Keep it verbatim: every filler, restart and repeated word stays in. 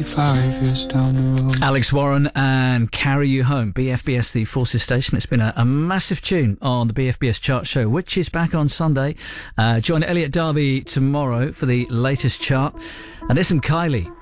twenty-five years down the road. Alex Warren and Carry You Home, B F B S, the Forces Station. It's been a, a massive tune on the B F B S chart show, which is back on Sunday. Uh, join Elliot Darby tomorrow for the latest chart. And listen, Kylie.